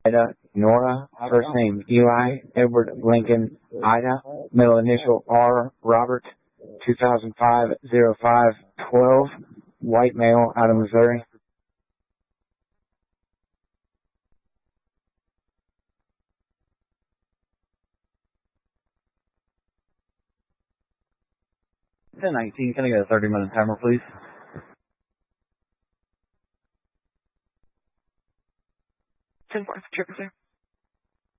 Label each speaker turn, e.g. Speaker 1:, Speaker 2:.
Speaker 1: Ida, Nora, first name Eli, Edward, Lincoln, Ida, middle initial R, Robert, 2005-05-12, white male out of Missouri.
Speaker 2: To 19, can I get a 30-minute timer, please?
Speaker 3: 10-4, sir.